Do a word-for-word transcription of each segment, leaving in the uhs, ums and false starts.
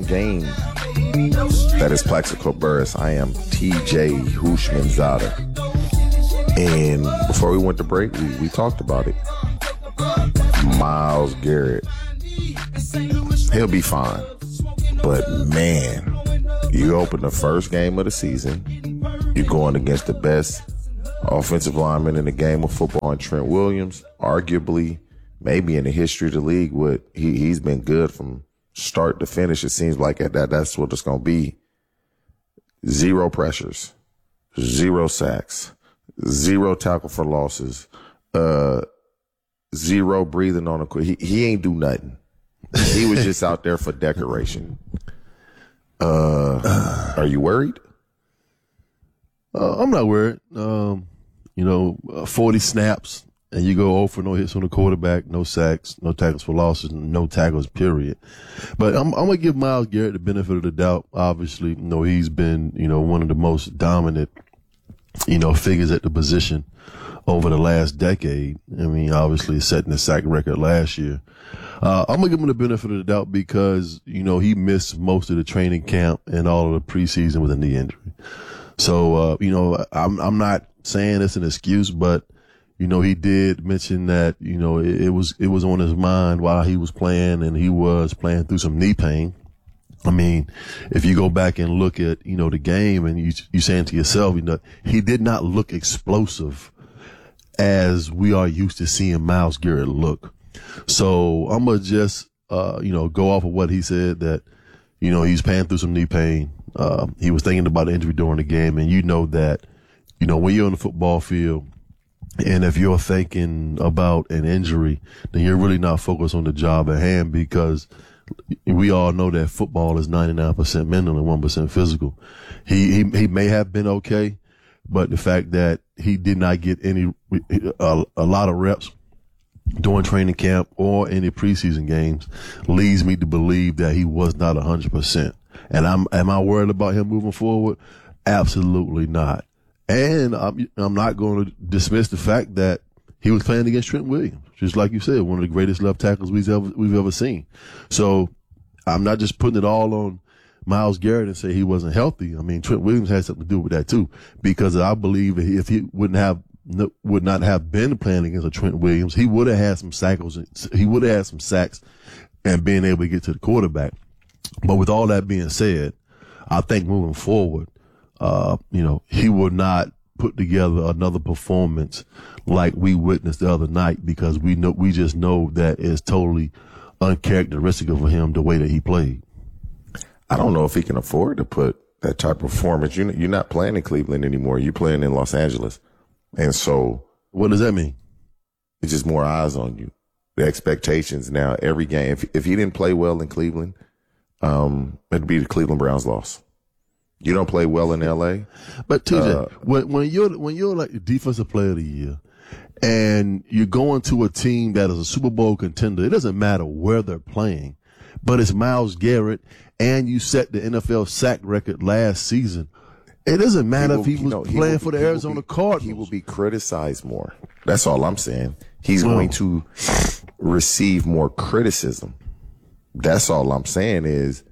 game that is Plaxico Burress. I am T J Hushmanzada. And before we went to break, we, we talked about it. Myles Garrett. He'll be fine. But, man, you open the first game of the season. You're going against the best offensive lineman in the game of football, and Trent Williams, arguably, maybe in the history of the league, what he, he's been good from start to finish. It seems like that that's what it's going to be. Zero pressures, zero sacks, zero tackle for losses, uh, zero breathing on a he he ain't do nothing. He was just out there for decoration. Uh, are you worried? Uh, I'm not worried. Um, you know, uh, forty snaps and you go oh for no hits on the quarterback, no sacks, no tackles for losses, no tackles, period. But I'm, I'm going to give Myles Garrett the benefit of the doubt. Obviously, you know, he's been, you know, one of the most dominant, you know, figures at the position over the last decade. I mean, obviously setting the sack record last year. Uh, I'm going to give him the benefit of the doubt because, you know, he missed most of the training camp and all of the preseason with a knee injury. So, uh, you know, I'm, I'm not saying it's an excuse, but, you know, he did mention that, you know, it, it was, it was on his mind while he was playing, and he was playing through some knee pain. I mean, if you go back and look at, you know, the game and you, you saying to yourself, you know, he did not look explosive as we are used to seeing Myles Garrett look. So I'm going to just, uh, you know, go off of what he said, that, you know, he's paying through some knee pain. Uh, he was thinking about the injury during the game, and you know that, you know, when you're on the football field, and if you're thinking about an injury, then you're really not focused on the job at hand, because we all know that football is ninety-nine percent mental and one percent physical. He, he, he may have been okay, but the fact that he did not get any, a, a lot of reps during training camp or any preseason games leads me to believe that he was not one hundred percent. And I'm, am I worried about him moving forward? Absolutely not. And I'm, I'm not going to dismiss the fact that he was playing against Trent Williams, just like you said, one of the greatest left tackles we've ever, we've ever seen. So I'm not just putting it all on Myles Garrett and say he wasn't healthy. I mean, Trent Williams had something to do with that too, because I believe that if he wouldn't have, would not have been playing against a Trent Williams, he would have had some sacks, he would have had some sacks and being able to get to the quarterback. But with all that being said, I think moving forward, uh, you know, he will not put together another performance like we witnessed the other night, because we know, we just know that it's totally uncharacteristic of him the way that he played. I don't know if he can afford to put that type of performance. You're, you're not playing in Cleveland anymore. You're playing in Los Angeles. And so. What does that mean? It's just more eyes on you. The expectations now, every game. If, if he didn't play well in Cleveland, um, it'd be the Cleveland Browns loss. You don't play well in L A. But T J, uh, when, when you're, when you're like the defensive player of the year and you're going to a team that is a Super Bowl contender, it doesn't matter where they're playing, but it's Myles Garrett, and you set the N F L sack record last season. It doesn't matter will, if he was you know, playing he will, for the he Arizona be, Cardinals. He will be criticized more. That's all I'm saying. He's well, going to receive more criticism. That's all I'm saying is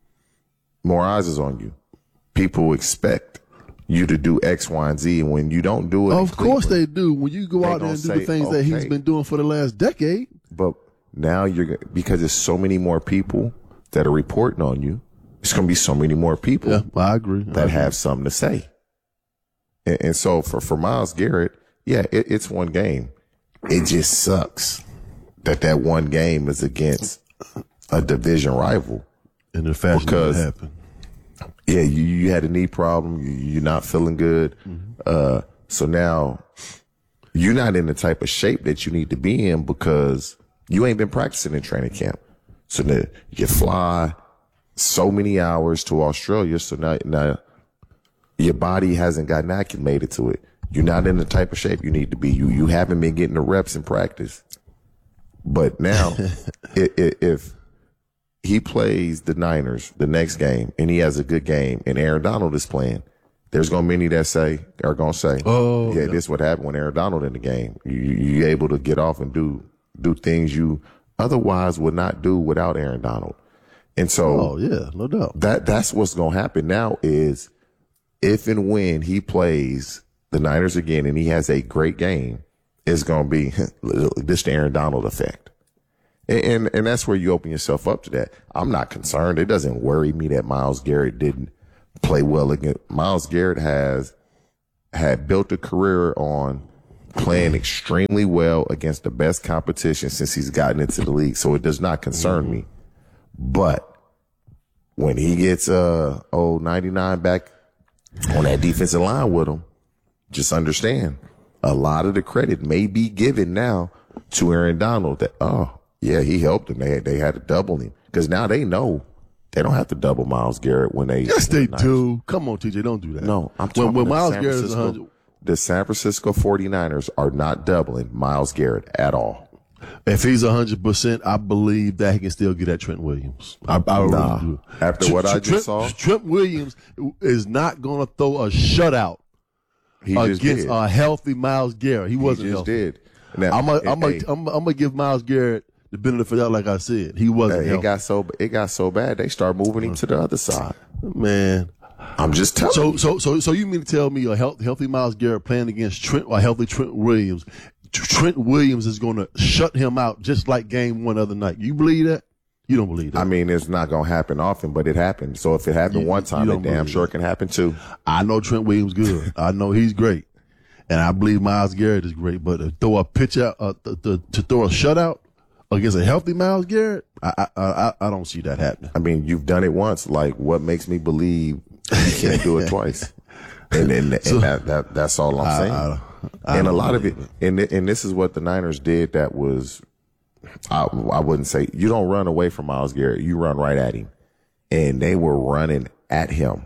more eyes is on you. People expect you to do X, Y, and Z, and when you don't do it, of course they do. When you go out there and do say, the things okay, that he's been doing for the last decade. But now you're, because there's so many more people that are reporting on you, there's going to be so many more people yeah, I agree. I that agree. have something to say. And, and so for, for Myles Garrett, yeah, it, it's one game. It just sucks that that one game is against a division rival. In the fashion because, that happened. Yeah, you, you had a knee problem. You, you're not feeling good. Mm-hmm. Uh, so now you're not in the type of shape that you need to be in because you ain't been practicing in training camp. So now you fly so many hours to Australia. So now, now your body hasn't gotten acclimated to it. You're not in the type of shape you need to be. You, you haven't been getting the reps in practice. But now if, if he plays the Niners the next game and he has a good game and Aaron Donald is playing, there's going to be many that say, are going to say, oh, yeah, yeah, this is what happened when Aaron Donald in the game. You, you're able to get off and do, do things you otherwise would not do without Aaron Donald. And so, oh yeah, no doubt. That that's what's going to happen now is if and when he plays the Niners again and he has a great game, it's going to be this the Aaron Donald effect. And, and and that's where you open yourself up to that. I'm not concerned. It doesn't worry me that Myles Garrett didn't play well again. Myles Garrett has had built a career on playing extremely well against the best competition since he's gotten into the league. So it does not concern mm-hmm. me. But when he gets uh old ninety-nine back on that defensive line with him, just understand a lot of the credit may be given now to Aaron Donald that, oh, yeah, he helped them. They had, they had to double him because now they know they don't have to double Myles Garrett when they. Yes, they do. Come on, T J, don't do that. No, I'm talking when, when Myles San Garrett is Francisco, one hundred. The San Francisco forty-niners are not doubling Myles Garrett at all. If he's one hundred percent, I believe that he can still get at Trent Williams. I, I nah. really do. After Tr- what I Trent, just saw. Trent Williams is not going to throw a shutout he just against did. a healthy Myles Garrett. He wasn't He just healthy. did. Now, I'm going I'm hey, I'm I'm to give Myles Garrett the benefit of that, like I said. He wasn't hey, healthy. It got so, it got so bad, they started moving him to the other side. Man. I'm just telling so, you. So, so, so you mean to tell me a healthy, healthy Myles Garrett playing against Trent, or a healthy Trent Williams, Trent Williams is going to shut him out just like game one other night? You believe that? You don't believe that? I mean, it's not going to happen often, but it happened. So if it happened you, one time, it damn sure that. it can happen too. I know Trent Williams good. I know he's great. And I believe Myles Garrett is great. But to throw a pitch out, uh, to, to, to throw a shutout against a healthy Myles Garrett, I, I, I, I don't see that happening. I mean, you've done it once. Like, what makes me believe you can't do it twice? And, and, and so, that, that, that's all I'm saying. I, I, and a lot of it, and, and this is what the Niners did that was, I, I wouldn't say, you don't run away from Myles Garrett. You run right at him. And they were running at him.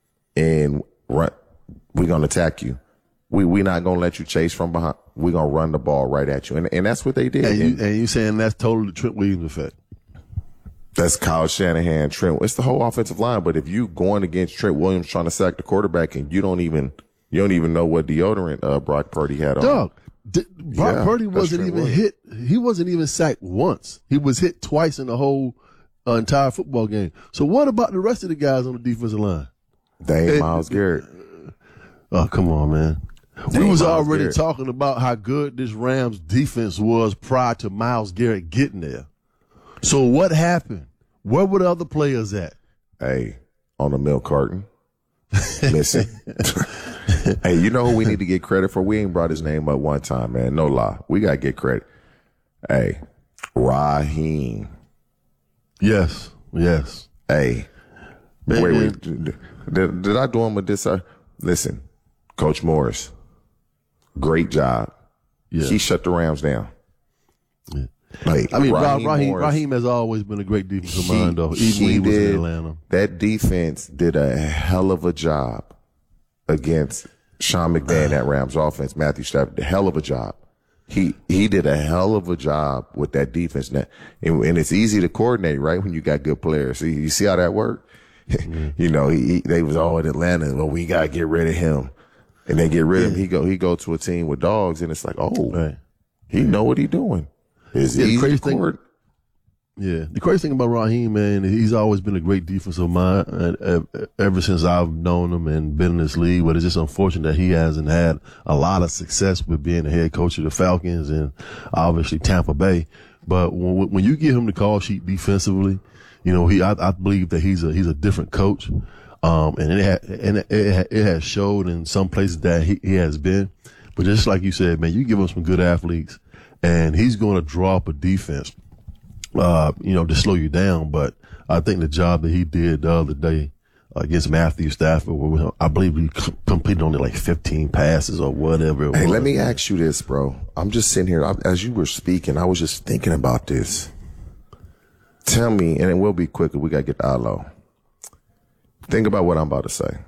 And run, we're going to attack you. We, we're not going to let you chase from behind. We're going to run the ball right at you. And, and that's what they did. And you, and, and you saying that's totally the Trent Williams effect? That's Kyle Shanahan, Trent. It's the whole offensive line. But if you going against Trent Williams trying to sack the quarterback and you don't even, you don't even know what deodorant uh, Brock Purdy had on. Dog, d- Brock yeah, Purdy wasn't even Williams. hit. He wasn't even sacked once. He was hit twice in the whole uh, entire football game. So what about the rest of the guys on the defensive line? They ain't Myles Garrett. Oh, come on, man. They we was Myles already Garrett. talking about how good this Rams defense was prior to Myles Garrett getting there. So what happened? Where were the other players at? Hey, on the milk carton. Missing. Hey, you know who we need to get credit for? We ain't brought his name up one time, man. No lie. We got to get credit. Hey, Raheem. Yes. Yes. Hey. Man, wait, man. wait. Did, did I do him a dis? Uh, listen, Coach Morris, great job. Yeah. He shut the Rams down. Yeah. Like, I mean, Raheem, Raheem, Morris, Raheem has always been a great defensive he, mind, though, even he when he was did, in Atlanta. That defense did a hell of a job against Sean McVay, that Rams offense. Matthew Stafford did a hell of a job. He he did a hell of a job with that defense. Now, and, and it's easy to coordinate, right, when you got good players. See, you see how that worked? Mm-hmm. You know, he, he they was all in Atlanta. Well, we got to get rid of him. And they get rid of him. He go he go to a team with dogs, and it's like, oh, Right. he know what he doing. It's Yeah, the easy crazy to thing- coordinate. Yeah, the crazy thing about Raheem, man, he's always been a great defensive mind uh, uh, ever since I've known him and been in this league. But it's just unfortunate that he hasn't had a lot of success with being the head coach of the Falcons and obviously Tampa Bay. But when when you give him the call sheet defensively, you know, he I, I believe that he's a he's a different coach, um, and it ha- and it, it, it has showed in some places that he, he has been. But just like you said, man, you give him some good athletes, and he's going to draw up a defense. Uh, you know, to slow you down. But I think the job that he did the other day against Matthew Stafford, where I believe he c- completed only like fifteen passes or whatever it Hey, was. let me ask you this, bro. I'm just sitting here. I, as you were speaking, I was just thinking about this. Tell me, and it will be quicker. We got to get to Alo. Think about what I'm about to say.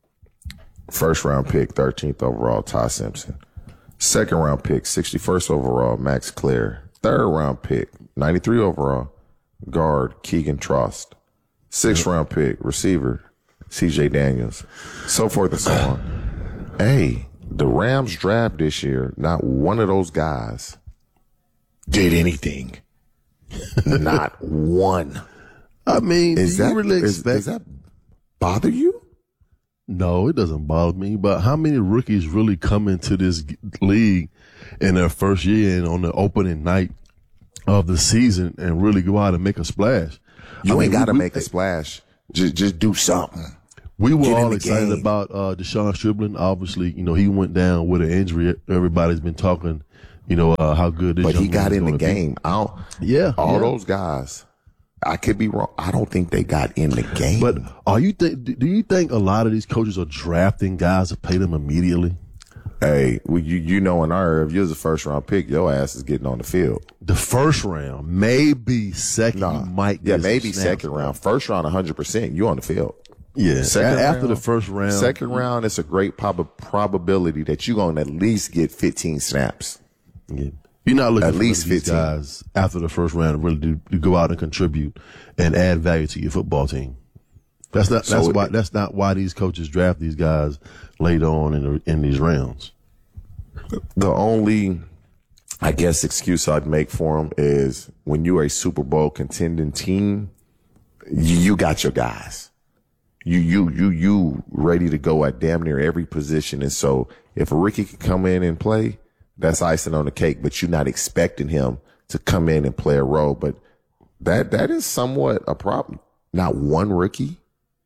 First round pick, thirteenth overall, Ty Simpson. Second round pick, sixty-first overall, Max Clare. Third round pick, ninety-three overall, guard Keegan Trost. Sixth round pick, receiver C J Daniels. So forth and so on. Hey, the Rams draft this year, not one of those guys did anything. Not one. I mean, Is do you that really is, expect? does that bother you? No, it doesn't bother me. But how many rookies really come into this g- league in their first year and on the opening night of the season and really go out and make a splash? You I ain't mean, got to we- make a splash. Just just do something. We were Get in all the excited game. about uh, Deshaun Striblin. Obviously, you know, he went down with an injury. Everybody's been talking, you know, uh, how good this But young he got man is in the gonna be. game. I don't, Yeah, all yeah. those guys. I could be wrong. I don't think they got in the game. But are you think? Do you think a lot of these coaches are drafting guys to pay them immediately? hey, well, you you know in our if you're the first round pick, your ass is getting on the field. The first round, maybe second, Nah, you might yeah, get maybe some snaps. second round. First round, one hundred percent. You on the field. Yeah, Second a- after round- the first round, Second round, it's a great prob- probability that you're going to at least get fifteen snaps. yeah. You're not looking At for least these fifteen. guys after the first round to really do, to go out and contribute and add value to your football team. That's not. So That's it- why. That's not why these coaches draft these guys later on in the, in these rounds. The only, I guess, excuse I'd make for them is when you're a Super Bowl contending team, you, you got your guys. You, you, you, you ready to go at damn near every position. And so if a rookie can come in and play, that's icing on the cake, but you're not expecting him to come in and play a role. But that, that is somewhat a problem. Not one rookie.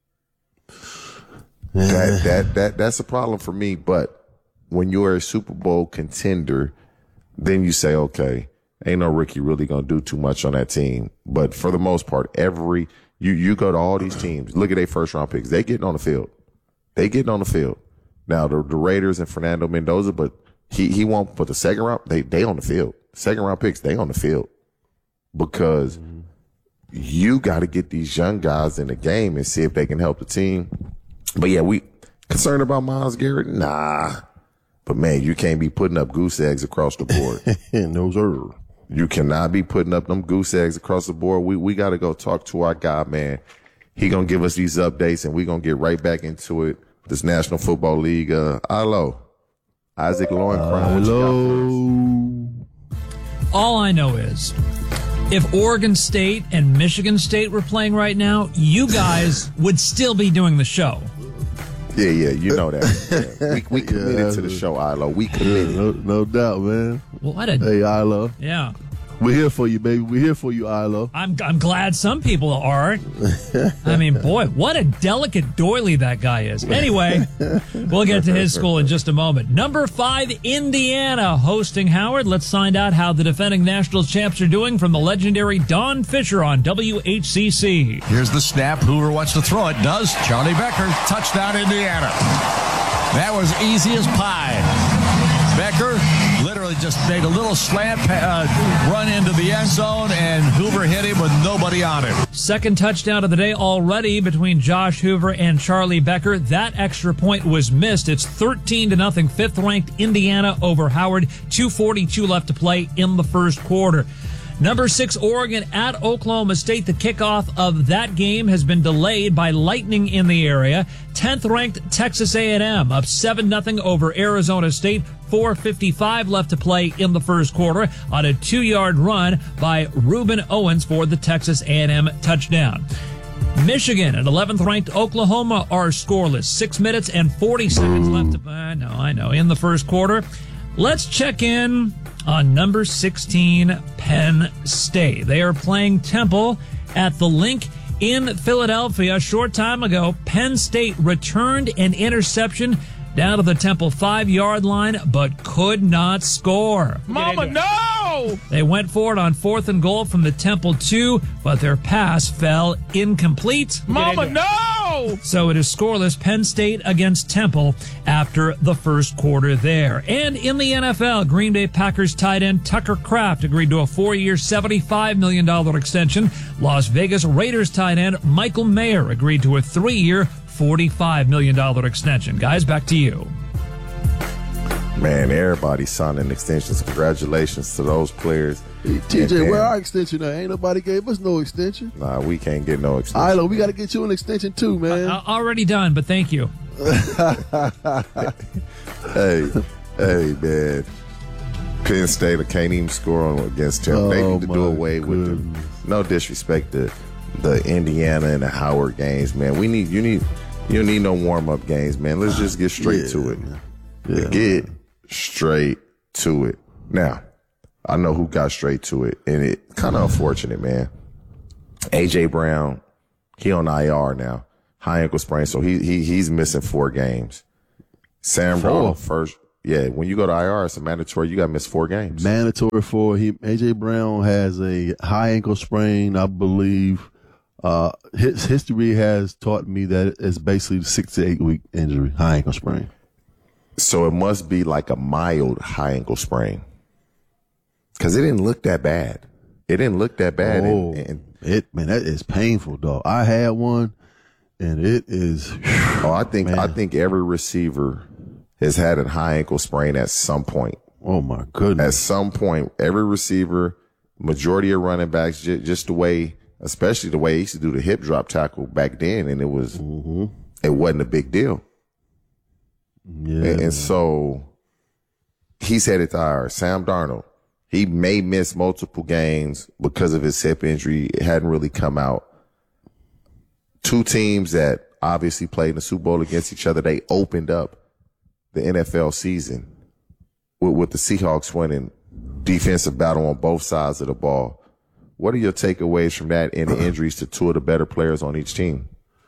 That, that, that, that's a problem for me. But when you're a Super Bowl contender, then you say, okay, ain't no rookie really going to do too much on that team. But for the most part, every, you, you go to all these teams, look at their first round picks. They getting on the field. They getting on the field. Now the, the Raiders and Fernando Mendoza, but he, he won't put the second round. They, they on the field. Second round picks, they on the field because you got to get these young guys in the game and see if they can help the team. But yeah, we concerned about Myles Garrett. Nah, but man, you can't be putting up goose eggs across the board. No sir. You cannot be putting up them goose eggs across the board. We we got to go talk to our guy, man. He gonna give us these updates, and we gonna get right back into it. This National Football League. Uh, hello, Isaac Lowenkron. What you got for us? Hello. All I know is if Oregon State and Michigan State were playing right now, you guys would still be doing the show. Yeah, yeah, you know that. Yeah. We we committed Yeah. to the show, Ilo. We Yeah, committed. no, no doubt, man. Well, what a Hey, Isla, yeah. we're here for you, baby. We're here for you, Isla. I'm I'm glad some people are. I mean, boy, what a delicate doily that guy is. Anyway, we'll get to his school in just a moment. Number five, Indiana hosting Howard. Let's find out how the defending national champs are doing from the legendary Don Fisher on W H C C. Here's the snap. Hoover wants to throw it. Does. Charlie Becker. Touchdown, Indiana. That was easy as pie. Becker literally just made a little slant uh, run into the end zone, and Hoover hit him with nobody on him. Second touchdown of the day already between Josh Hoover and Charlie Becker. That extra point was missed. It's thirteen to nothing. Fifth ranked Indiana over Howard. two forty-two left to play in the first quarter. Number six, Oregon at Oklahoma State. The kickoff of that game has been delayed by lightning in the area. tenth ranked Texas A and M up seven nothing over Arizona State. four fifty-five left to play in the first quarter on a two-yard run by Reuben Owens for the Texas A and M touchdown. Michigan and eleventh ranked Oklahoma are scoreless. Six minutes and forty seconds left to, I know, I know, in the first quarter. Let's check in on number sixteen, Penn State. They are playing Temple at the Link in Philadelphia. A short time ago, Penn State returned an interception down to the Temple five-yard line, but could not score. Mama, no! They went for it on fourth and goal from the Temple two, but their pass fell incomplete. Mama, no! So it is scoreless, Penn State against Temple after the first quarter there. And in the N F L, Green Bay Packers tight end Tucker Kraft agreed to a four-year, seventy-five million dollars extension. Las Vegas Raiders tight end Michael Mayer agreed to a three-year, forty-five million dollars extension. Guys, back to you. Man, everybody's signing extensions. Congratulations to those players. Hey, T J, And where then- our extension at? Ain't nobody gave us no extension. Nah, we can't get no extension. Isla, we got to get you an extension too, man. Uh, already done, but thank you. Hey, hey, man. Penn State can't even score on against Temple. They Oh, need to do my away with goodness. the, no disrespect to the Indiana and the Howard games, man. We need you need you don't need no warm up games, man. Let's just get straight yeah, to it. Yeah, get straight to it. Now, I know who got straight to it, and it kind of unfortunate, man. A J Brown, he on I R now, high ankle sprain, so he he he's missing four games. Sam Darnold first, yeah. When you go to I R, it's a mandatory. You got to miss four games. Mandatory for he. A J Brown has a high ankle sprain, I believe. Uh, his history has taught me that it's basically six to eight week injury, high ankle sprain. So it must be like a mild high ankle sprain, because it didn't look that bad. It didn't look that bad. Oh, and, and, it man, that is painful, dog. I had one, and it is. Oh, I think man. I think every receiver has had a high ankle sprain at some point. Oh my goodness! At some point, every receiver, majority of running backs, just, just the way, especially the way he used to do the hip drop tackle back then, and it was, mm-hmm. it wasn't a big deal. Yeah, and, and so he's headed to I R. Sam Darnold, he may miss multiple games because of his hip injury. It hadn't really come out. Two teams that obviously played in the Super Bowl against each other, they opened up the N F L season with, with the Seahawks winning defensive battle on both sides of the ball. What are your takeaways from that and the injuries to two of the better players on each team?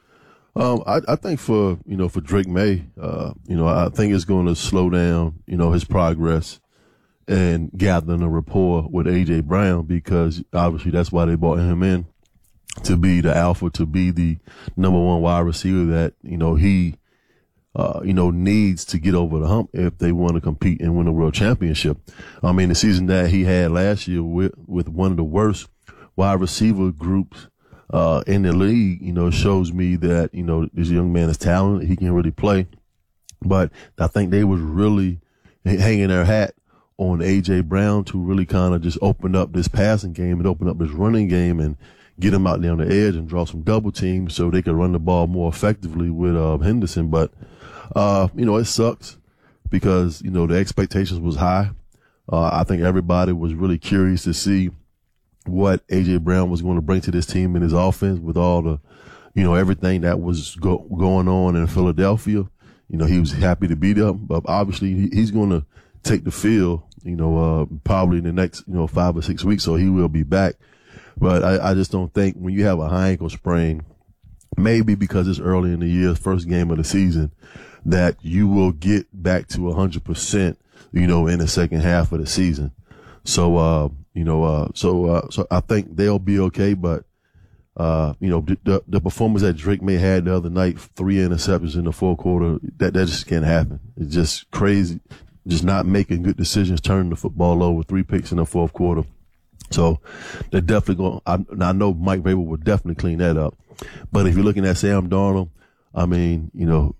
Um, I, I think for, you know, for Drake May, uh, you know, I think it's going to slow down, you know, his progress and gathering a rapport with A J Brown, because obviously that's why they brought him in, to be the alpha, to be the number one wide receiver that, you know, he, uh, you know, needs to get over the hump if they want to compete and win a world championship. I mean, the season that he had last year with, with one of the worst wide receiver groups, uh, in the league, you know, shows me that, you know, this young man is talented. He can really play. But I think they was really hanging their hat on A J Brown to really kind of just open up this passing game and open up this running game and get him out there on the edge and draw some double teams so they could run the ball more effectively with, uh, Henderson. But, uh, you know, it sucks because, you know, the expectations was high. Uh, I think everybody was really curious to see what A J Brown was going to bring to this team in his offense with all the, you know, everything that was go- going on in Philadelphia. You know, he was happy to be there, but obviously he, he's going to take the field, you know, uh, probably in the next, you know, five or six weeks. So he will be back. But I, I just don't think when you have a high ankle sprain, maybe because it's early in the year, first game of the season, that you will get back to a hundred percent, you know, in the second half of the season. So, uh, you know, uh, so, uh, so I think they'll be okay. But, uh, you know, the, the performance that Drake May had the other night, three interceptions in the fourth quarter, that, that just can't happen. It's just crazy. Just not making good decisions, turning the football over, three picks in the fourth quarter. So they're definitely going, I, I know Mike Vrabel will definitely clean that up. But if you're looking at Sam Darnold, I mean, you know,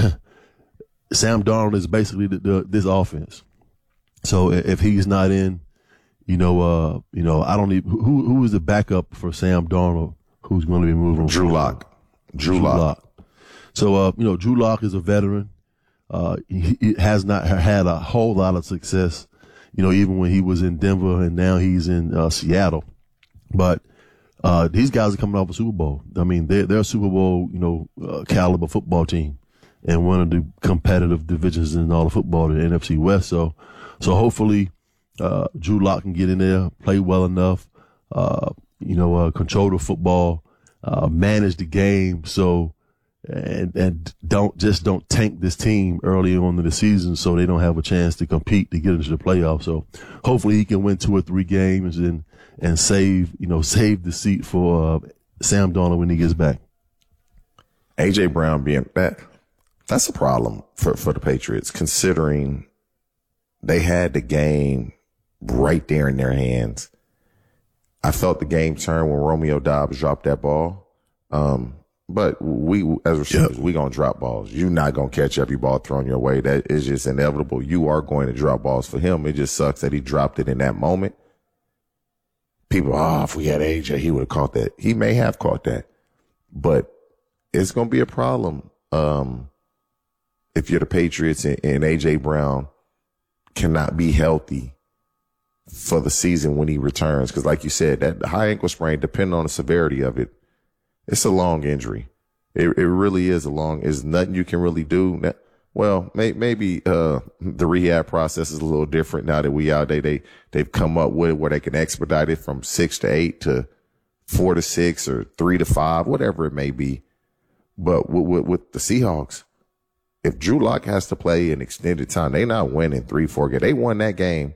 Sam Darnold is basically the, the, this offense. So if he's not in, you know, uh, you know, I don't even, who, who is the backup for Sam Darnold who's going to be moving? Drew Lock. Drew, Drew Lock. Lock. So, uh, you know, Drew Lock is a veteran. Uh, he, he has not had a whole lot of success, you know, even when he was in Denver and now he's in, uh, Seattle. But, uh, these guys are coming off a Super Bowl. I mean, they're, they're a Super Bowl, you know, uh, caliber football team and one of the competitive divisions in all of football, the N F C West. So, so hopefully, uh, Drew Lock can get in there, play well enough, uh, you know, uh, control the football, uh, manage the game. So, and, and don't, just don't tank this team early on in the season so they don't have a chance to compete to get into the playoffs. So hopefully he can win two or three games and, and save, you know, save the seat for, uh, Sam Darnold when he gets back. A J Brown being that, that's a problem for, for the Patriots, considering they had the game right there in their hands. I felt the game turn when Romeo Doubs dropped that ball. Um, but we, as receivers, yep. we gonna drop balls. You're not gonna catch every ball thrown your way. That is just inevitable. You are going to drop balls for him. It just sucks that he dropped it in that moment. People, oh, if we had A J, he would have caught that. He may have caught that, but it's gonna be a problem. Um, if you're the Patriots and, and A J Brown cannot be healthy for the season when he returns. Cause like you said, that high ankle sprain, depending on the severity of it, it's a long injury. It, it really is a long, there's nothing you can really do. Well, may, maybe, uh, the rehab process is a little different now that we out there. They, they've come up with where they can expedite it from six to eight to four to six or three to five, whatever it may be. But with, with, with the Seahawks, if Drew Lock has to play an extended time, they not winning three, four games. They won that game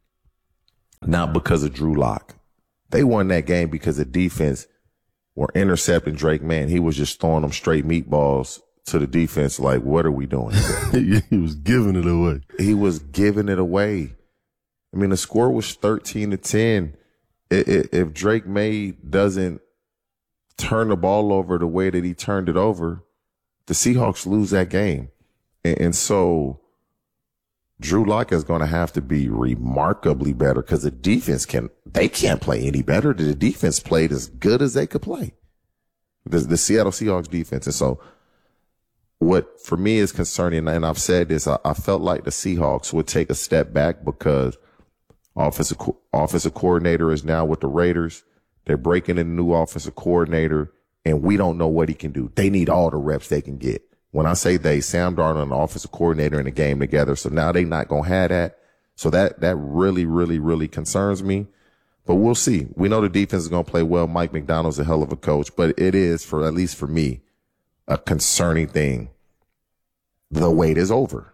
not because of Drew Lock. They won that game because the defense were intercepting Drake May. He was just throwing them straight meatballs to the defense. Like, what are we doing? He was giving it away. He was giving it away. I mean, the score was thirteen to ten. If Drake May doesn't turn the ball over the way that he turned it over, the Seahawks lose that game. And so Drew Lock is going to have to be remarkably better because the defense can, they can't play any better. The defense played as good as they could play. The, the Seattle Seahawks defense. And so what for me is concerning, and I've said this, I, I felt like the Seahawks would take a step back because offensive, offensive coordinator is now with the Raiders. They're breaking in a new offensive coordinator, and we don't know what he can do. They need all the reps they can get. When I say they, Sam Darnold and the offensive coordinator in the game together. So now they not going to have that. So that, that really, really, really concerns me. But we'll see. We know the defense is going to play well. Mike McDonald's a hell of a coach, but it is, for at least for me, a concerning thing. The wait is over.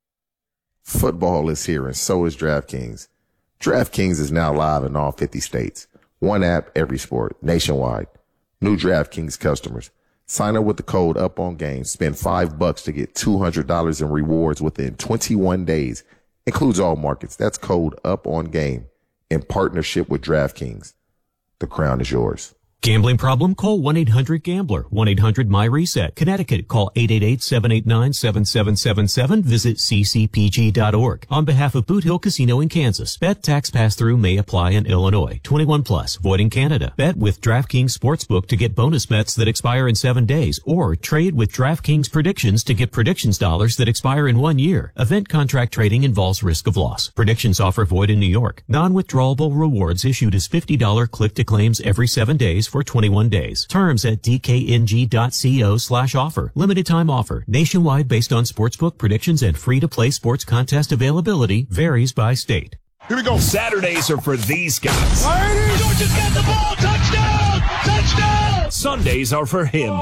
Football is here, and so is DraftKings. DraftKings is now live in all fifty states. One app, every sport, nationwide. New DraftKings customers. Sign up with the code UPONGAME. Spend five bucks to get two hundred dollars in rewards within twenty-one days. Includes all markets. That's code UPONGAME in partnership with DraftKings. The crown is yours. Gambling problem? Call one eight hundred gambler. one eight hundred my reset. Connecticut. Call eight eight eight, seven eight nine, seven seven seven seven. Visit c c p g dot org. On behalf of Boot Hill Casino in Kansas. Bet tax pass-through may apply in Illinois. twenty-one plus. Void in Canada. Bet with DraftKings Sportsbook to get bonus bets that expire in seven days. Or trade with DraftKings Predictions to get predictions dollars that expire in one year. Event contract trading involves risk of loss. Predictions offer void in New York. Non-withdrawable rewards issued as fifty dollars click-to-claims every seven days for twenty-one days. Terms at d k n g dot co slash offer. Limited time offer. Nationwide based on sportsbook predictions and free-to-play sports contest availability. Varies by state. Here we go. Saturdays are for these guys. Georgia's got the ball. Touchdown! Touchdown! Sundays are for him.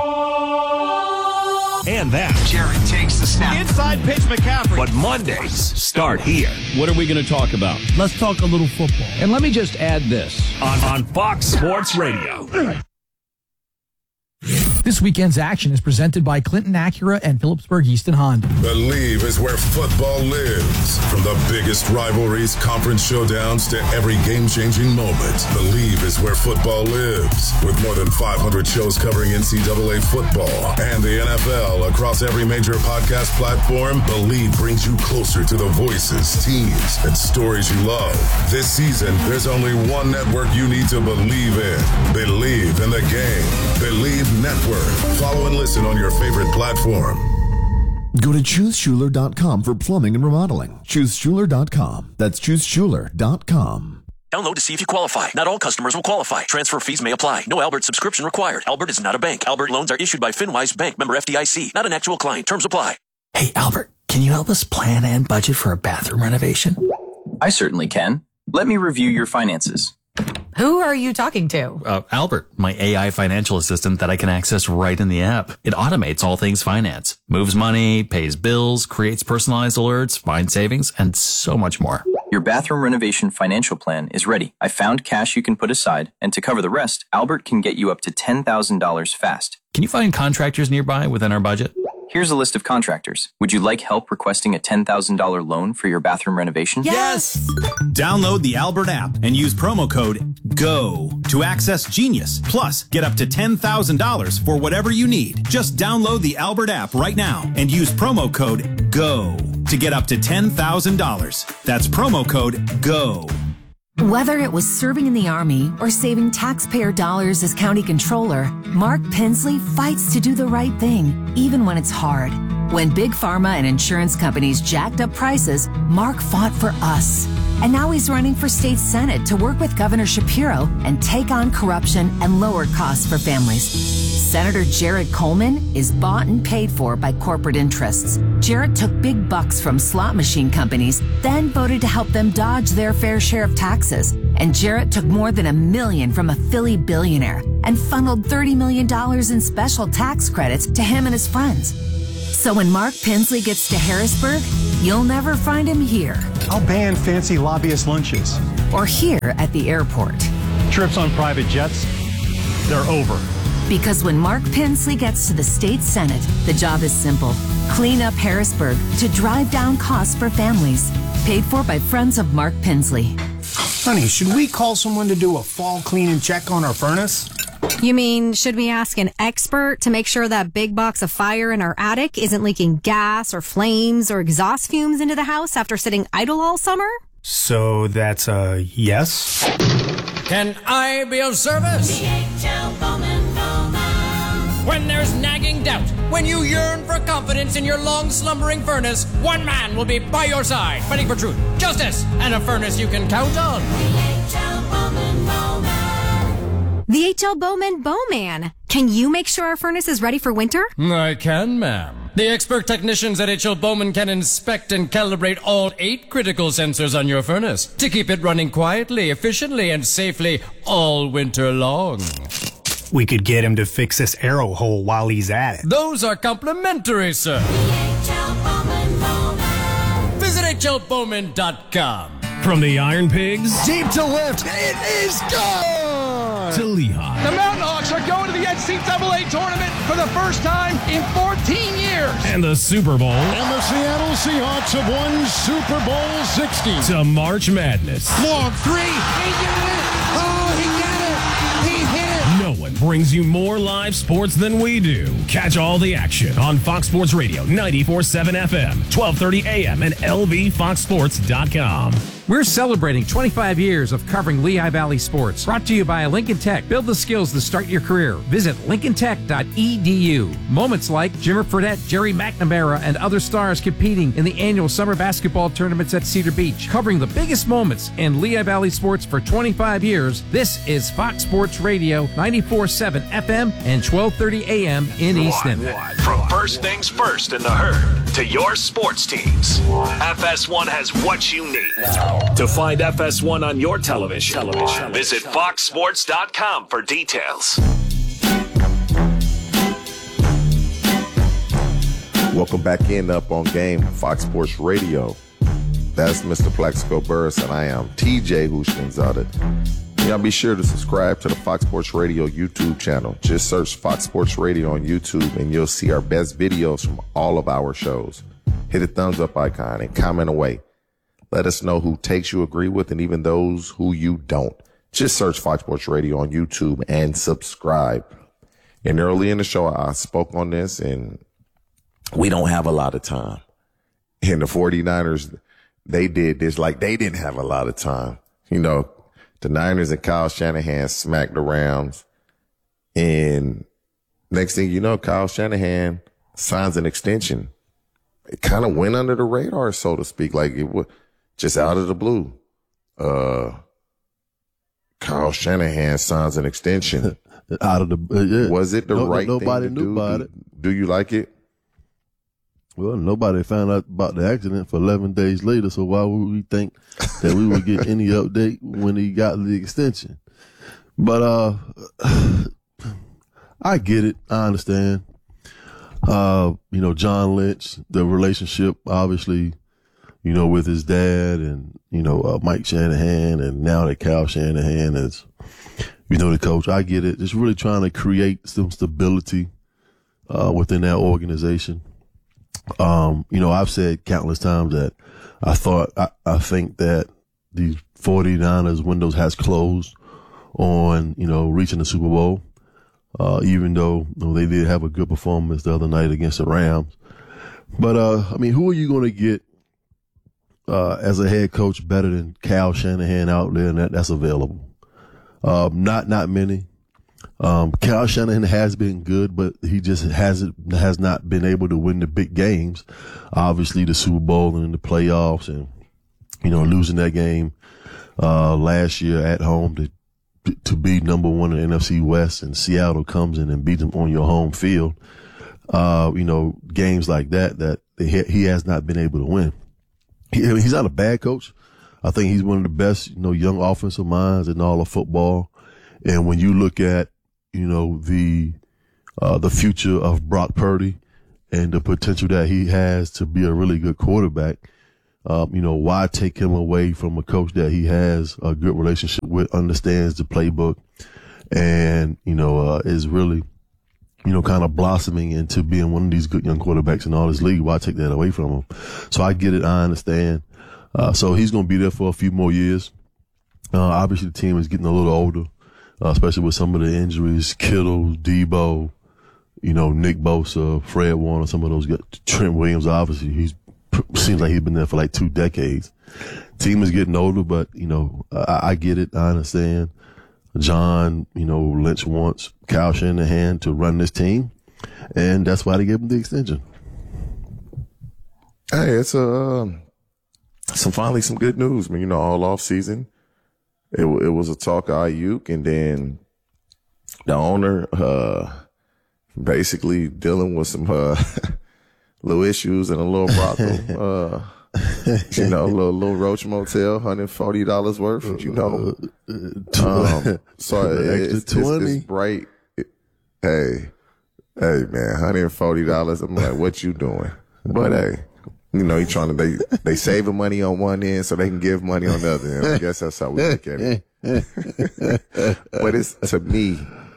And that. Jerry takes the snap. Inside pitch McCaffrey. But Mondays start here. What are we going to talk about? Let's talk a little football. And let me just add this. On, on Fox Sports Radio. This weekend's action is presented by Clinton Acura and Phillipsburg Easton Honda. Believe is where football lives. From the biggest rivalries, conference showdowns, to every game-changing moment. Believe is where football lives. With more than five hundred shows covering N C double A football and the N F L across every major podcast platform, Believe brings you closer to the voices, teams, and stories you love. This season, there's only one network you need to believe in. Believe in the game. Believe Network. Follow and listen on your favorite platform. Go to choose schuler dot com for plumbing and remodeling. choose schuler dot com. That's choose schuler dot com. Download to see if you qualify. Not all customers will qualify. Transfer fees may apply. No Albert subscription required. Albert is not a bank. Albert loans are issued by FinWise Bank, member F D I C. Not an actual client. Terms apply. Hey, Albert, can you help us plan and budget for a bathroom renovation? I certainly can. Let me review your finances. Who are you talking to? Uh, Albert, my A I financial assistant that I can access right in the app. It automates all things finance, moves money, pays bills, creates personalized alerts, finds savings, and so much more. Your bathroom renovation financial plan is ready. I found cash you can put aside, and to cover the rest, Albert can get you up to ten thousand dollars fast. Can you find contractors nearby within our budget? Here's a list of contractors. Would you like help requesting a ten thousand dollars loan for your bathroom renovation? Yes! Download the Albert app and use promo code GO to access Genius. Plus, get up to ten thousand dollars for whatever you need. Just download the Albert app right now and use promo code GO to get up to ten thousand dollars. That's promo code GO. Whether it was serving in the Army or saving taxpayer dollars as county controller, Mark Pensley fights to do the right thing, even when it's hard. When big pharma and insurance companies jacked up prices, Mark fought for us. And now he's running for state senate to work with Governor Shapiro and take on corruption and lower costs for families. Senator Jared Coleman is bought and paid for by corporate interests. Jared took big bucks from slot machine companies, then voted to help them dodge their fair share of taxes. And Jared took more than a million from a Philly billionaire and funneled thirty million dollars in special tax credits to him and his friends. So when Mark Pinsley gets to Harrisburg, you'll never find him here. I'll ban fancy lobbyist lunches. Or here at the airport. Trips on private jets, they're over. Because when Mark Pinsley gets to the state senate, the job is simple. Clean up Harrisburg to drive down costs for families. Paid for by friends of Mark Pinsley. Honey, should we call someone to do a fall cleaning check on our furnace? You mean, should we ask an expert to make sure that big box of fire in our attic isn't leaking gas or flames or exhaust fumes into the house after sitting idle all summer? So that's a yes? Can I be of service? When there's nagging doubt, when you yearn for confidence in your long slumbering furnace, one man will be by your side, fighting for truth, justice, and a furnace you can count on. The H L Bowman Bowman. Can you make sure our furnace is ready for winter? I can, ma'am. The expert technicians at H L Bowman can inspect and calibrate all eight critical sensors on your furnace to keep it running quietly, efficiently, and safely all winter long. We could get him to fix this arrow hole while he's at it. Those are complimentary, sir. Visit H L Bowman dot com. From the Iron Pigs, Deep to left. It is gone. To Lehigh. The Mountain Hawks are going to the N C double A tournament for the first time in fourteen years. And the Super Bowl. And the Seattle Seahawks have won Super Bowl sixty. To March Madness. Long three. He did it. Oh, he got it. He hit it. No one brings you more live sports than we do. Catch all the action on Fox Sports Radio, ninety-four point seven F M, twelve thirty A M, and L V fox sports dot com. We're celebrating twenty-five years of covering Lehigh Valley sports. Brought to you by Lincoln Tech. Build the skills to start your career. Visit lincoln tech dot e d u. Moments like Jimmer Fredette, Jerry McNamara, and other stars competing in the annual summer basketball tournaments at Cedar Beach. Covering the biggest moments in Lehigh Valley sports for twenty-five years, this is Fox Sports Radio, ninety-four point seven F M and twelve thirty A M in Easton. From first things first in the herd to your sports teams, F S one has what you need. To find F S one on your television, television. Visit fox sports dot com for details. Welcome back in Up on Game, Fox Sports Radio. That's Mister Plaxico Burris, and I am T J Hushmanzadeh. Y'all be sure to subscribe to the Fox Sports Radio YouTube channel. Just search Fox Sports Radio on YouTube, and you'll see our best videos from all of our shows. Hit a thumbs up icon and comment away. Let us know who takes you agree with and even those who you don't. Just search Fox Sports Radio on YouTube and subscribe. And early in the show, I spoke on this, and we don't have a lot of time. And the 49ers, they did this like they didn't have a lot of time. You know, the Niners and Kyle Shanahan smacked the Rams. And next thing you know, Kyle Shanahan signs an extension. It kind of went under the radar, so to speak, like it was just out of the blue. Uh, Kyle Shanahan signs an extension. out of the uh, yeah. Was it the no, right nobody thing to knew do? about do, it. Do you like it? Well, nobody found out about the accident for eleven days later, so why would we think that we would get any update when he got the extension? But uh I get it. I understand. Uh, you know, John Lynch, the relationship, obviously, you know, with his dad and, you know, uh, Mike Shanahan, and now that Kyle Shanahan is, you know, the coach. I get it. Just really trying to create some stability uh within that organization. Um, you know, I've said countless times that I thought, I, I think that the 49ers windows has closed on, you know, reaching the Super Bowl. Uh, even though, you know, they did have a good performance the other night against the Rams. But, uh, I mean, who are you going to get, uh, as a head coach better than Kyle Shanahan out there? And that, that's available. Um, not, not many. Um, Kyle Shanahan has been good, but he just hasn't, has not been able to win the big games. Obviously the Super Bowl and the playoffs. And you know, losing that game uh last year at home to to be number one in the N F C West, and Seattle comes in and beat them on your home field. Uh, you know, games like that, that he has not been able to win. He, I mean, he's not a bad coach. I think he's one of the best, you know, young offensive minds in all of football. And when you look at, you know, the, uh, the future of Brock Purdy and the potential that he has to be a really good quarterback, um, you know, why take him away from a coach that he has a good relationship with, understands the playbook, and, you know, uh, is really, you know, kind of blossoming into being one of these good young quarterbacks in all this league. Why take that away from him? So I get it. I understand. Uh, so he's going to be there for a few more years. Uh, obviously the team is getting a little older, uh, especially with some of the injuries, Kittle, Debo, you know, Nick Bosa, Fred Warner, some of those guys. Trent Williams, obviously, he's, seems like he's been there for like two decades. Team is getting older, but, you know, I, I get it. I understand. John, you know, Lynch wants Kyle Shanahan to run this team, and that's why they gave him the extension. Hey, it's a, um, some finally some good news. I mean, you know, all off season, it it was a talk of Ayuk, and then the owner, uh, basically dealing with some, uh, little issues and a little brothel, uh, you know, a little, little Roach Motel, one hundred forty dollars worth, you know. Um, so it, it's, it's, it's bright. It, hey, hey, man, one hundred forty dollars. I'm like, what you doing? But hey, you know, you trying to, they, they saving money on one end so they can give money on the other end. I guess that's how we look at it. But it's, to me,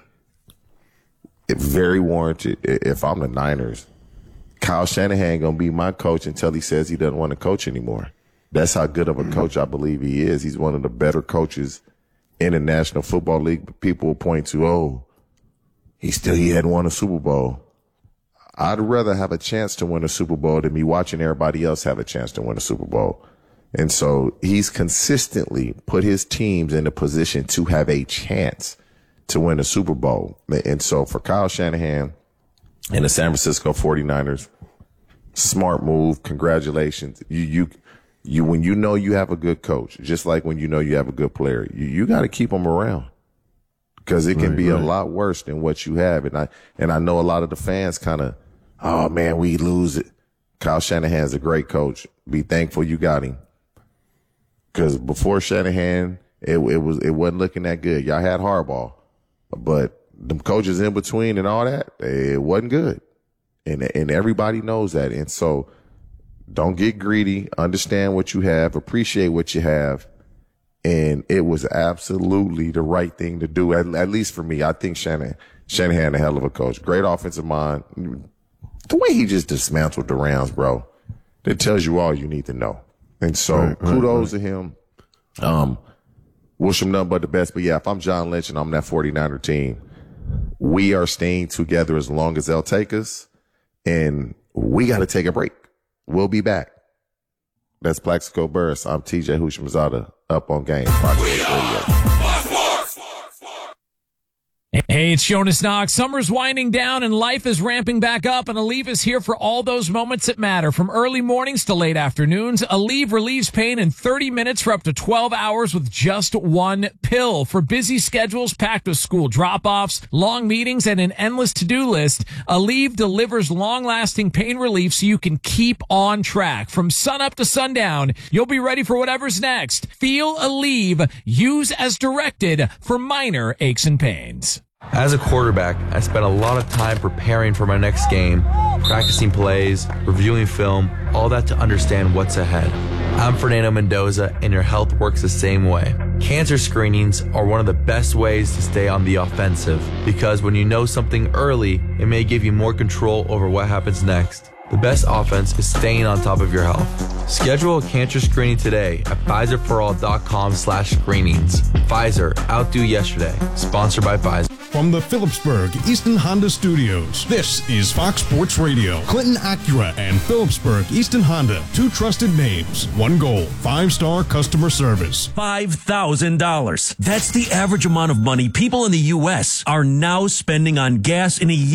it's very warranted. If I'm the Niners, Kyle Shanahan gonna be my coach until he says he doesn't want to coach anymore. That's how good of a coach I believe he is. He's one of the better coaches in the National Football League. But people will point to, oh, he still he hadn't won a Super Bowl. I'd rather have a chance to win a Super Bowl than me watching everybody else have a chance to win a Super Bowl. And so he's consistently put his teams in a position to have a chance to win a Super Bowl. And so for Kyle Shanahan and the San Francisco forty-niners, smart move. Congratulations. You, you, you, when you know you have a good coach, just like when you know you have a good player, you, you got to keep them around, because it can right, be right. a lot worse than what you have. And I, and I know a lot of the fans kind of, oh man, we lose it. Kyle Shanahan's a great coach. Be thankful you got him. Cause before Shanahan, it, it was, it wasn't looking that good. Y'all had Harbaugh, but them coaches in between and all that, it wasn't good. And, and everybody knows that. And so don't get greedy, understand what you have, appreciate what you have. And it was absolutely the right thing to do. At, at least for me, I think Shanahan, Shanahan, a hell of a coach, great offensive mind. The way he just dismantled the Rams, bro, that tells you all you need to know. And so right, kudos right, right. to him. Um, wish him nothing but the best. But yeah, if I'm John Lynch and I'm that forty-niner team, we are staying together as long as they'll take us, and we got to take a break. We'll be back. That's Plaxico Burress. I'm T J Houshmandzadeh, up on Game. Fox Sports Radio. Hey, it's Jonas Knox. Summer's winding down and life is ramping back up, and Aleve is here for all those moments that matter. From early mornings to late afternoons, Aleve relieves pain in thirty minutes for up to twelve hours with just one pill. For busy schedules packed with school drop-offs, long meetings, and an endless to-do list, Aleve delivers long-lasting pain relief so you can keep on track. From sunup to sundown, you'll be ready for whatever's next. Feel Aleve. Use as directed for minor aches and pains. As a quarterback, I spent a lot of time preparing for my next game, practicing plays, reviewing film, all that to understand what's ahead. I'm Fernando Mendoza, and your health works the same way. Cancer screenings are one of the best ways to stay on the offensive, because when you know something early, it may give you more control over what happens next. The best offense is staying on top of your health. Schedule a cancer screening today at Pfizerforall.com slash screenings. Pfizer, outdo yesterday. Sponsored by Pfizer. From the Phillipsburg Easton Honda Studios, this is Fox Sports Radio. Clinton Acura and Phillipsburg Easton Honda, two trusted names, one goal, five-star customer service. five thousand dollars. That's the average amount of money people in the U S are now spending on gas in a year.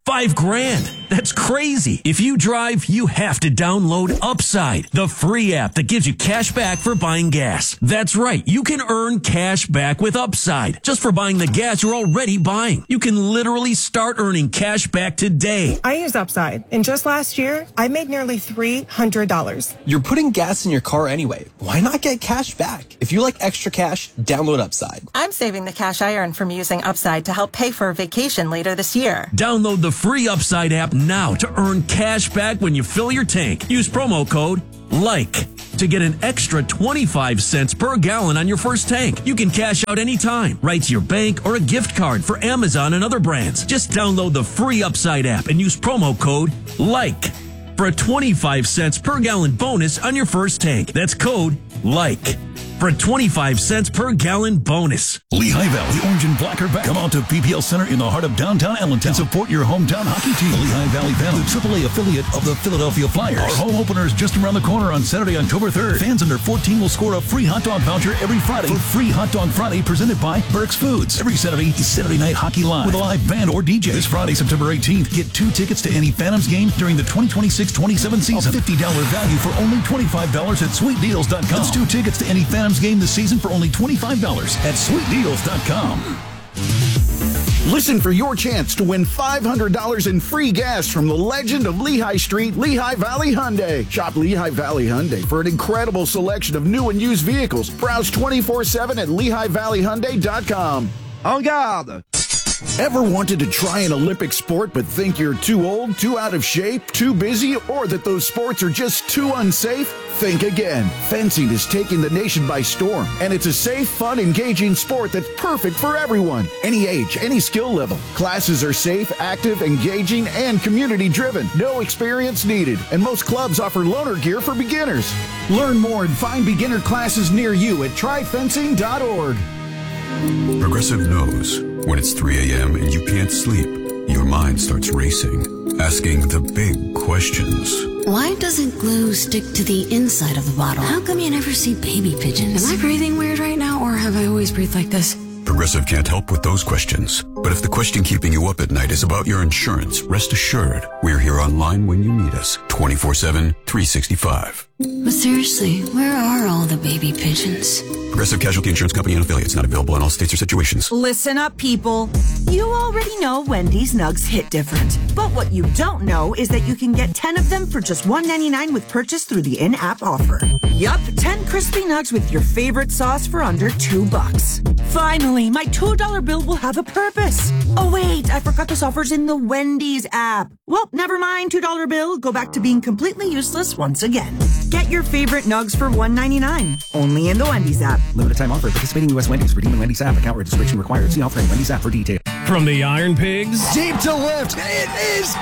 Five grand. That's crazy. If you drive, you have to download Upside, the free app that gives you cash back for buying gas. That's right. You can earn cash back with Upside just for buying the gas you're already buying. You can literally start earning cash back today. I use Upside, and just last year, I made nearly three hundred dollars. You're putting gas in your car anyway. Why not get cash back? If you like extra cash, download Upside. I'm saving the cash I earn from using Upside to help pay for a vacation later this year. Download the free Upside app now to earn cash back when you fill your tank. Use promo code LIKE to get an extra twenty-five cents per gallon on your first tank. You can cash out anytime, right to your bank or a gift card for Amazon and other brands. Just download the free Upside app and use promo code LIKE for a twenty-five cents per gallon bonus on your first tank. That's code LIKE for a twenty-five cents per gallon bonus. Lehigh Valley Orange and Black are back. Come out to P P L Center in the heart of downtown Allentown and support your hometown hockey team. The Lehigh Valley Phantom, the triple A affiliate of the Philadelphia Flyers. Our home opener is just around the corner on Saturday, October third. Fans under fourteen will score a free hot dog voucher every Friday for Free Hot Dog Friday presented by Burke's Foods. Every Saturday is Saturday Night Hockey Live with a live band or D J. This Friday, September eighteenth, get two tickets to any Phantoms game during the twenty twenty-six twenty-seven season. A fifty dollars value for only twenty-five dollars at sweet deals dot com. That's two tickets to any Phantoms game this season for only twenty-five dollars at sweet deals dot com. Listen for your chance to win five hundred dollars in free gas from the legend of Lehigh Street, Lehigh Valley Hyundai. Shop Lehigh Valley Hyundai for an incredible selection of new and used vehicles. Browse twenty-four seven at lehigh valley hyundai dot com. En garde! Ever wanted to try an Olympic sport but think you're too old, too out of shape, too busy, or that those sports are just too unsafe? Think again. Fencing is taking the nation by storm, and it's a safe, fun, engaging sport that's perfect for everyone. Any age, any skill level. Classes are safe, active, engaging, and community-driven. No experience needed, and most clubs offer loaner gear for beginners. Learn more and find beginner classes near you at try fencing dot org. Progressive knows when it's three a.m. and you can't sleep, your mind starts racing, asking the big questions. Why doesn't glue stick to the inside of the bottle? How come you never see baby pigeons? Am I breathing weird right now, or have I always breathed like this? Progressive can't help with those questions. But if the question keeping you up at night is about your insurance, rest assured, we're here online when you need us, twenty-four seven, three sixty-five. But seriously, where are all the baby pigeons? Progressive Casualty Insurance Company and affiliates, not available in all states or situations. Listen up, people. You already know Wendy's Nugs hit different. But what you don't know is that you can get ten of them for just one ninety-nine with purchase through the in-app offer. Yup, ten crispy nugs with your favorite sauce for under two bucks. Finally, my two dollar bill will have a purpose. Oh wait, I forgot this offer's in the Wendy's app. Well, never mind, two dollar bill. Go back to being completely useless once again. Get your favorite nugs for one ninety-nine. Only in the Wendy's app. Limited time offer. Participating U S Wendy's. Redeem in Wendy's app. Account registration required. See offer in Wendy's app for details. From the Iron Pigs Deep to left. It is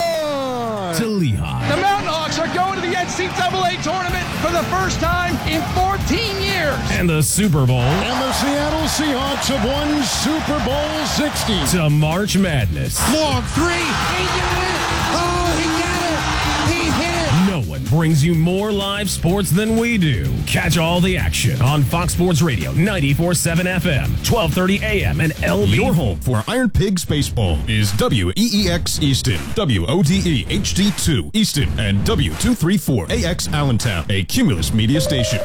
gone. to Lehigh. The Mountain Hawks are going to the N C double A tournament for the first time in fourteen years. And the Super Bowl. And the Seattle Seahawks have won Super Bowl sixty. To March Madness. Long three. He did it. Oh, he got it. He hit it. No one brings you more live sports than we do. Catch all the action on Fox Sports Radio, ninety-four point seven F M, twelve thirty A M, and L B. Your home for Iron Pigs Baseball is W E E X Easton, W O D E H D two Easton, and W two thirty-four A X Allentown, a Cumulus media station.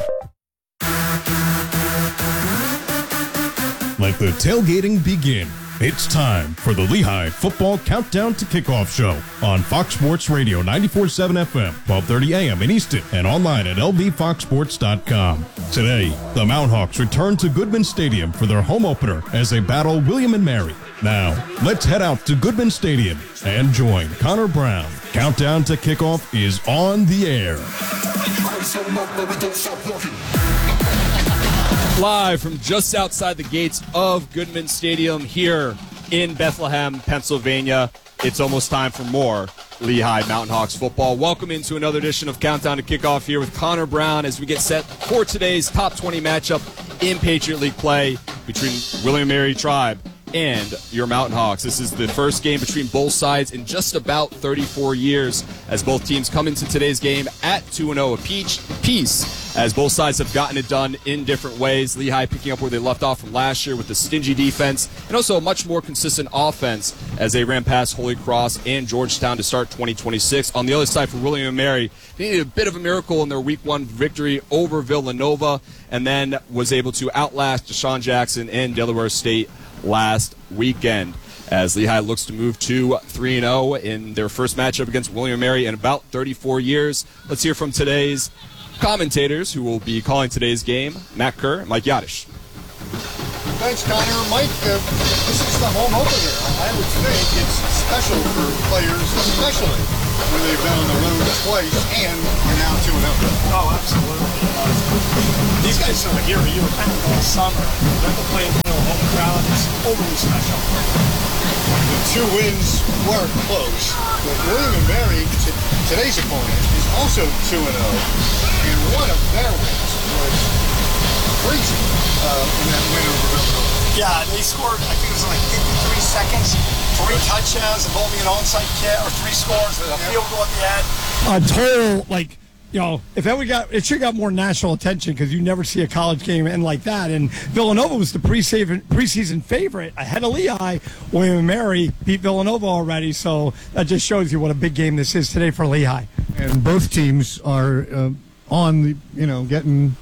Let the tailgating begin. It's time for the Lehigh Football Countdown to Kickoff Show on Fox Sports Radio, ninety-four point seven F M, twelve thirty A M in Easton, and online at L V fox sports dot com. Today, the Mountain Hawks return to Goodman Stadium for their home opener as they battle William and Mary. Now, let's head out to Goodman Stadium and join Connor Brown. Countdown to Kickoff is on the air. Live from just outside the gates of Goodman Stadium here in Bethlehem, Pennsylvania. It's almost time for more Lehigh Mountain Hawks football. Welcome into another edition of Countdown to Kickoff here with Connor Brown as we get set for today's top twenty matchup in Patriot League play between William and Mary Tribe and your Mountain Hawks. This is the first game between both sides in just about thirty-four years, as both teams come into today's game at two and oh apiece, as both sides have gotten it done in different ways. Lehigh picking up where they left off from last year with the stingy defense, and also a much more consistent offense as they ran past Holy Cross and Georgetown to start twenty twenty-six. On the other side for William and Mary, they needed a bit of a miracle in their week one victory over Villanova, and then was able to outlast Deshaun Jackson and Delaware State last weekend, as Lehigh looks to move to three and oh in their first matchup against William and Mary in about thirty-four years. Let's hear from today's commentators who will be calling today's game, Matt Kerr and Mike Yadish. Thanks, Connor. Mike, uh, this is the home opener. I would think it's special for players, especially when they've been on the road twice and are now two and oh. Oh, absolutely. Uh, these guys are here a year kind of all summer. Then to play in front of a home crowd is overly special. The two wins were close, but William and Mary, t- today's opponent, is also two and oh, and one of their wins was crazy uh, in that win over Villanova. Yeah, they scored, I think it was like fifty-three seconds, three touchdowns involving an onside kick, or three scores, a field goal at the end. A total, like, you know, if that would got, it should have got more national attention because you never see a college game end like that. And Villanova was the preseason preseason favorite ahead of Lehigh. William and Mary beat Villanova already, so that just shows you what a big game this is today for Lehigh. And both teams are uh, on the, you know, getting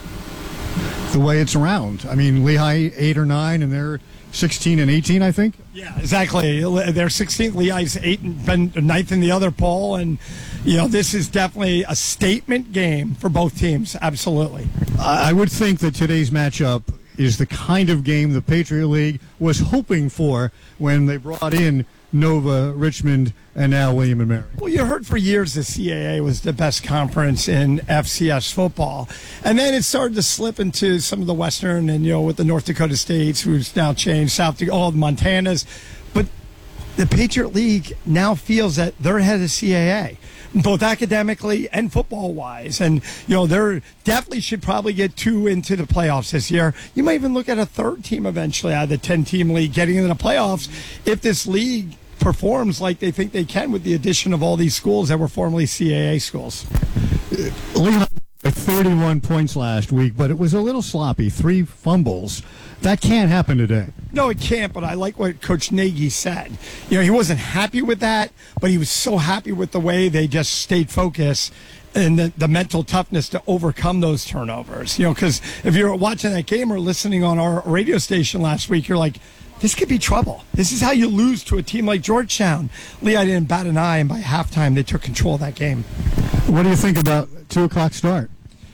the way it's around. I mean, Lehigh eight or nine, and they're sixteen and eighteen, I think. Yeah, exactly. They're sixteenth. Lehigh's eight and been ninth in the other poll, and you know this is definitely a statement game for both teams. Absolutely. I would think that today's matchup is the kind of game the Patriot League was hoping for when they brought in Nova, Richmond, and now William and Mary. Well, you heard for years the C A A was the best conference in F C S football. And then it started to slip into some of the Western and, you know, with the North Dakota States, who's now changed, South Dakota, all the Montanas. But the Patriot League now feels that they're ahead of the C A A, both academically and football-wise. And, you know, they definitely should probably get two into the playoffs this year. You might even look at a third team eventually out of the ten-team league getting into the playoffs if this league performs like they think they can with the addition of all these schools that were formerly C A A schools. Lehigh had thirty-one points last week, but it was a little sloppy. Three fumbles. That can't happen today. No, it can't, but I like what Coach Nagy said. You know, he wasn't happy with that, but he was so happy with the way they just stayed focused and the, the mental toughness to overcome those turnovers. You know, because if you're watching that game or listening on our radio station last week, you're like, this could be trouble. This is how you lose to a team like Georgetown. Lehigh didn't bat an eye, and by halftime, they took control of that game. What do you think about two o'clock start?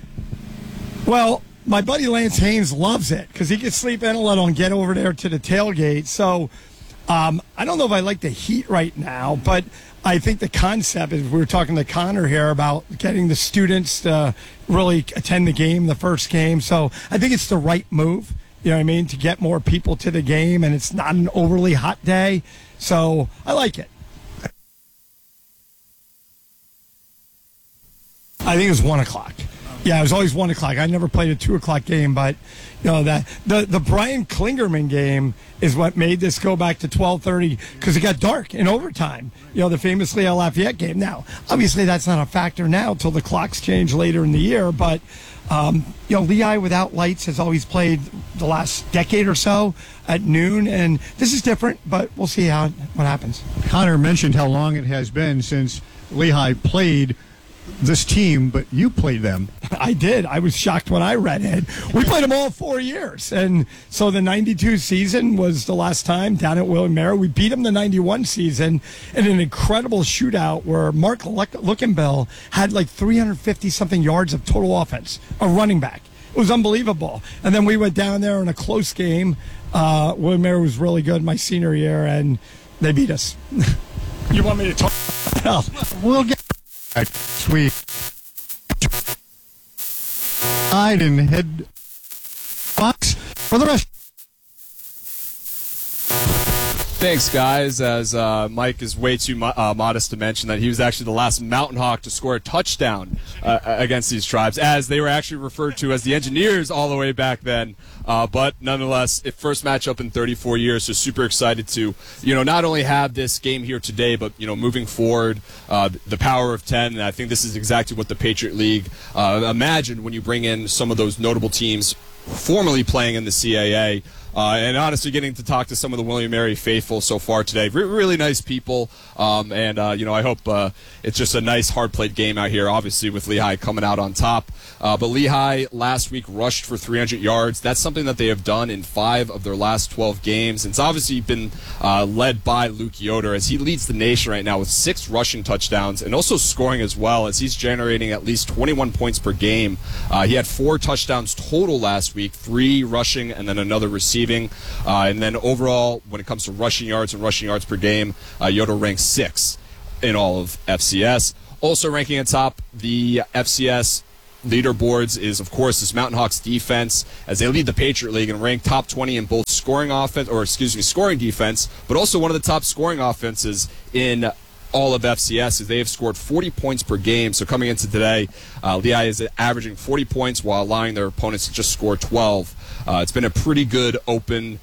Well, my buddy Lance Haynes loves it because he can sleep in a little and get over there to the tailgate. So um, I don't know if I like the heat right now, but I think the concept is we were talking to Connor here about getting the students to really attend the game, the first game. So I think it's the right move. You know what I mean? To get more people to the game, and it's not an overly hot day. So I like it. I think it was one o'clock. Yeah, it was always one o'clock. I never played a two o'clock game, but you know that the the Brian Klingerman game is what made this go back to twelve thirty because it got dark in overtime. You know, the famous Lehigh Lafayette game. Now, obviously, that's not a factor now until the clocks change later in the year. But um, you know, Lehigh without lights has always played the last decade or so at noon, and this is different. But we'll see how what happens. Connor mentioned how long it has been since Lehigh played this team, but you played them. I did. I was shocked when I read it. We played them all four years. And so the ninety-two season was the last time down at William and Mary. We beat them the ninety-one season in an incredible shootout where Mark Luckenbill had like three hundred fifty something yards of total offense, a running back. It was unbelievable. And then we went down there in a close game. Uh, William and Mary was really good my senior year, and they beat us. You want me to talk? Well, we'll get sweet side and head box for the rest. Thanks, guys. As uh, Mike is way too mo- uh, modest to mention that he was actually the last Mountain Hawk to score a touchdown uh, against these tribes, as they were actually referred to as the Engineers all the way back then. Uh, but nonetheless, it first matchup in thirty-four years, so super excited to, you know, not only have this game here today, but, you know, moving forward, uh, the power of ten. And I think this is exactly what the Patriot League uh, imagined when you bring in some of those notable teams formerly playing in the C A A. Uh, and honestly, getting to talk to some of the William and Mary faithful so far today. Re- really nice people. Um, and, uh, you know, I hope uh, it's just a nice, hard-played game out here, obviously, with Lehigh coming out on top. Uh, but Lehigh last week rushed for three hundred yards. That's something that they have done in five of their last twelve games. It's obviously been uh, led by Luke Yoder, as he leads the nation right now with six rushing touchdowns and also scoring as well, as he's generating at least twenty-one points per game. Uh, he had four touchdowns total last week, three rushing and then another receiving. Uh, and then overall, when it comes to rushing yards and rushing yards per game, uh, Yoder ranks sixth in all of F C S. Also ranking atop the F C S leaderboards is, of course, this Mountain Hawks defense, as they lead the Patriot League and rank top twenty in both scoring offense, or excuse me, scoring defense, but also one of the top scoring offenses in all of F C S, as they have scored forty points per game. So coming into today, uh, Lehigh is averaging forty points while allowing their opponents to just score twelve. Uh, it's been a pretty good open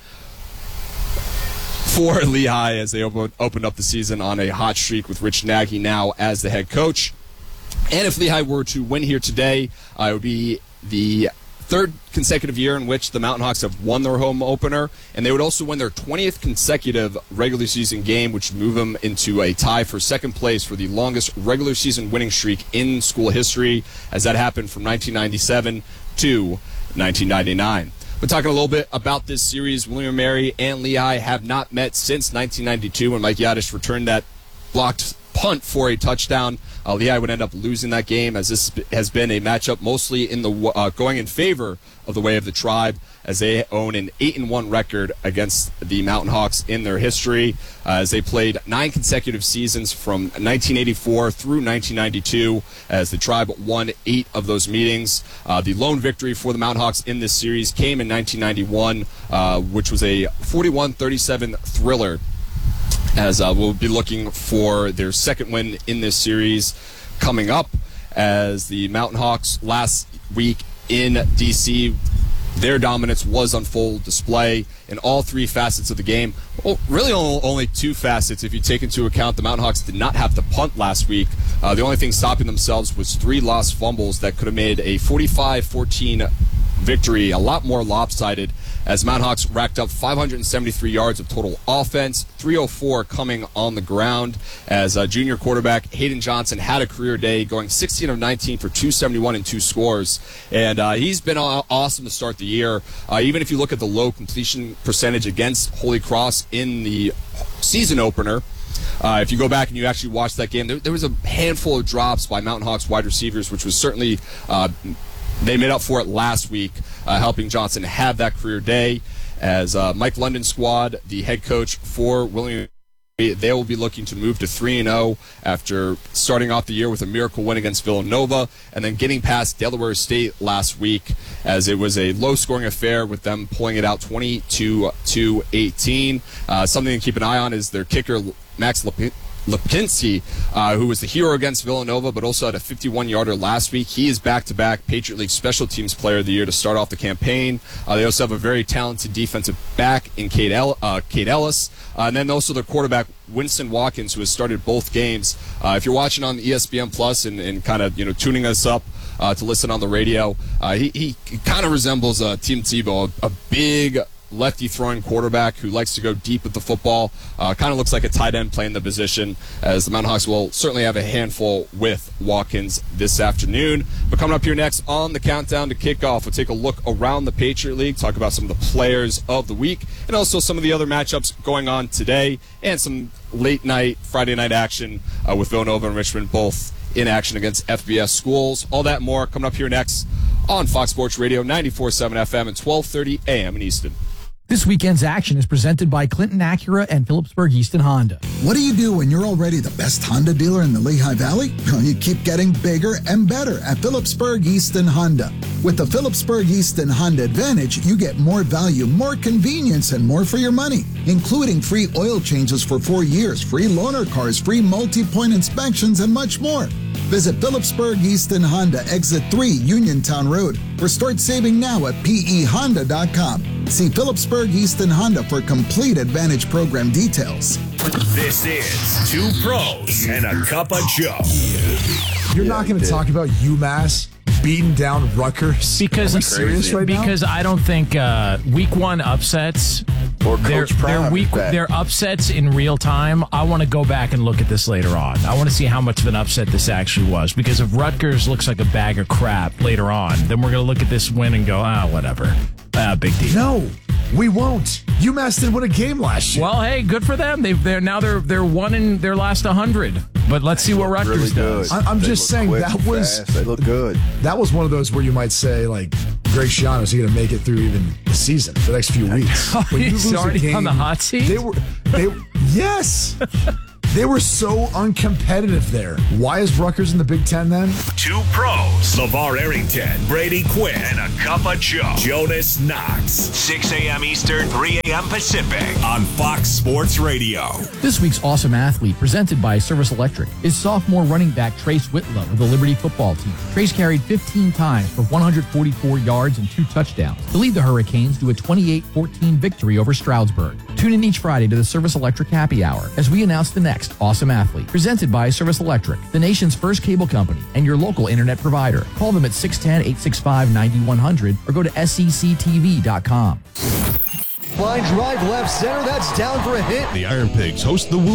for Lehigh, as they open, opened up the season on a hot streak with Rich Nagy now as the head coach. And if Lehigh were to win here today, uh, it would be the third consecutive year in which the Mountain Hawks have won their home opener, and they would also win their twentieth consecutive regular season game, which would move them into a tie for second place for the longest regular season winning streak in school history, as that happened from nineteen ninety-seven to nineteen ninety-nine. We're talking a little bit about this series. William and Mary and Lehigh have not met since nineteen ninety-two, when Mike Yadish returned that blocked punt for a touchdown. Uh, Lehigh would end up losing that game, as this has been a matchup mostly in the uh, going in favor of the Way of the Tribe, as they own an eight and one record against the Mountain Hawks in their history, uh, as they played nine consecutive seasons from nineteen eighty-four through nineteen ninety-two, as the Tribe won eight of those meetings. Uh, the lone victory for the Mountain Hawks in this series came in nineteen ninety-one, uh, which was a forty-one thirty-seven thriller, as uh, we'll be looking for their second win in this series coming up, as the Mountain Hawks last week in D C, their dominance was on full display in all three facets of the game. Well, really only two facets if you take into account the Mountain Hawks did not have to punt last week. Uh, the only thing stopping themselves was three lost fumbles that could have made a forty-five fourteen victory a lot more lopsided, as Mountain Hawks racked up five hundred seventy-three yards of total offense, three oh four coming on the ground, as uh, junior quarterback Hayden Johnson had a career day, going sixteen of nineteen for two seventy-one and two scores. And uh, he's been awesome to start the year. Uh, even if you look at the low completion percentage against Holy Cross in the season opener, Uh, if you go back and you actually watch that game, there, there was a handful of drops by Mountain Hawks wide receivers, which was certainly uh, they made up for it last week, uh, helping Johnson have that career day. As uh, Mike London's squad, the head coach for William, they will be looking to move to three and oh after starting off the year with a miracle win against Villanova and then getting past Delaware State last week, as it was a low-scoring affair with them pulling it out twenty-two to eighteen. Uh, something to keep an eye on is their kicker, Max Lipinski, Lipinski, uh, who was the hero against Villanova, but also had a fifty-one yarder last week. He is back-to-back Patriot League Special Teams Player of the Year to start off the campaign. Uh, they also have a very talented defensive back in Cade, El- uh, Cade Ellis, uh, and then also their quarterback Winston Watkins, who has started both games. Uh, if you're watching on E S P N Plus and, and kind of you know tuning us up uh, to listen on the radio, uh, he, he kind of resembles uh, Tim Tebow, a, a big lefty throwing quarterback who likes to go deep with the football. Uh, kind of looks like a tight end playing the position, as the Mountain Hawks will certainly have a handful with Watkins this afternoon. But coming up here next on the countdown to kickoff, we'll take a look around the Patriot League, talk about some of the players of the week, and also some of the other matchups going on today, and some late night, Friday night action uh, with Villanova and Richmond, both in action against F B S schools. All that and more coming up here next on Fox Sports Radio, ninety-four point seven F M and twelve thirty A M in Easton. This weekend's action is presented by Clinton Acura and Phillipsburg Easton Honda. What do you do when you're already the best Honda dealer in the Lehigh Valley? You keep getting bigger and better at Phillipsburg Easton Honda. With the Phillipsburg Easton Honda Advantage, you get more value, more convenience, and more for your money, including free oil changes for four years, free loaner cars, free multi-point inspections, and much more. Visit Phillipsburg Easton Honda, Exit three, Uniontown Road, or start saving now at P E honda dot com. See Phillipsburg Easton Honda for complete Advantage program details. This is Two Pros and a Cup of Joe. You're not going to talk about UMass beating down Rutgers? Because Are we serious right now? Because I don't think uh, week one upsets or they're, they're week they're upsets in real time. I want to go back and look at this later on. I want to see how much of an upset this actually was. Because if Rutgers looks like a bag of crap later on, then we're going to look at this win and go, ah, whatever. Ah, big deal. No, we won't. UMass didn't win a game last year. Well, hey, good for them. They've, they're now they're they're one in their last one hundred. But let's see what Rutgers really does. I, I'm They just saying quick that and was fast. They look good. That was one of those where you might say like, Greg Schiano is he going to make it through even the season, the next few weeks? Oh, When you he's lose a already game, on the hot seat? They were they yes. They were so uncompetitive there. Why is Rutgers in the Big Ten then? Two Pros, LeVar Arrington, Brady Quinn, and a Cup of Joe, Jonas Knox. six a.m. Eastern, three a.m. Pacific on Fox Sports Radio. This week's Awesome Athlete, presented by Service Electric, is sophomore running back Trace Whitlow of the Liberty football team. Trace carried fifteen times for one hundred forty-four yards and two touchdowns to lead the Hurricanes to a twenty-eight fourteen victory over Stroudsburg. Tune in each Friday to the Service Electric Happy Hour as we announce the next Awesome Athlete, presented by Service Electric, the nation's first cable company and your local internet provider. Call them at six one zero, eight six five, nine one zero zero or go to S E C T V dot com. Line drive left center, that's down for a hit. The Iron Pigs host the Woo